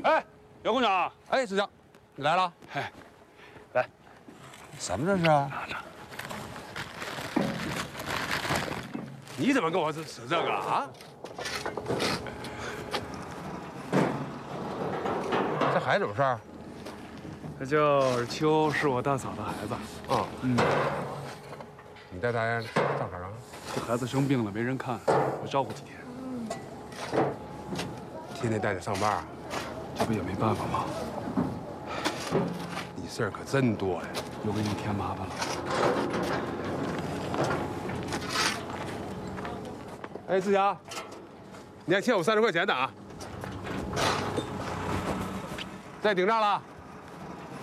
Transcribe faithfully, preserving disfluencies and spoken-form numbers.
哎，姚工长， 哎，师长，你来了。 哎，来， 什么这是？啊？ 你怎么跟我说这个啊？ 这孩子有事儿？ 他叫尔秋，是我大嫂的孩子。 啊， 嗯， 你带他上哪儿啊？ 这孩子生病了，没人看，我照顾几天。 天天带着上班啊？ 这不也没办法吗？ 你事儿可真多呀， 又给你添麻烦了。 哎，志强，你还欠我三十块钱呢啊！再顶账了。